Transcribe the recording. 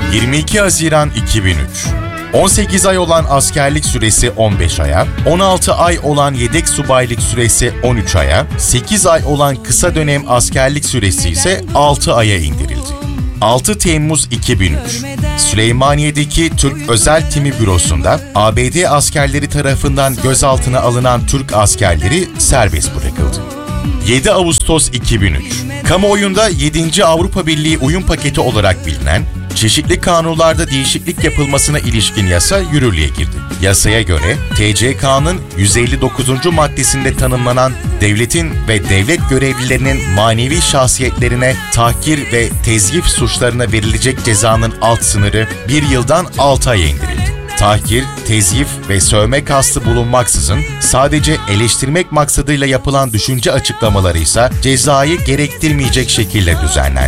22 Haziran 2003. 18 ay olan askerlik süresi 15 aya, 16 ay olan yedek subaylık süresi 13 aya, 8 ay olan kısa dönem askerlik süresi ise 6 aya indirildi. 6 Temmuz 2003. Süleymaniye'deki Türk Özel Timi Bürosu'nda ABD askerleri tarafından gözaltına alınan Türk askerleri serbest bırakıldı. 7 Ağustos 2003. Kamuoyunda 7. Avrupa Birliği uyum paketi olarak bilinen, çeşitli kanunlarda değişiklik yapılmasına ilişkin yasa yürürlüğe girdi. Yasaya göre TCK'nın 159. maddesinde tanımlanan devletin ve devlet görevlilerinin manevi şahsiyetlerine tahkir ve tezyif suçlarına verilecek cezanın alt sınırı 1 yıldan 6 aya indirildi. Tahkir, tezyif ve sövme kastı bulunmaksızın sadece eleştirmek maksadıyla yapılan düşünce açıklamaları ise cezayı gerektirmeyecek şekilde düzenlendi.